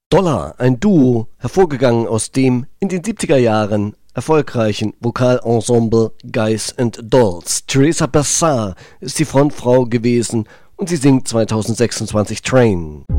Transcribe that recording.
Dollar, ein Duo, hervorgegangen aus dem in den 70er Jahren erfolgreichen Vokalensemble Guys and Dolls. Teresa Bassar ist die Frontfrau gewesen und sie singt 2026 Train.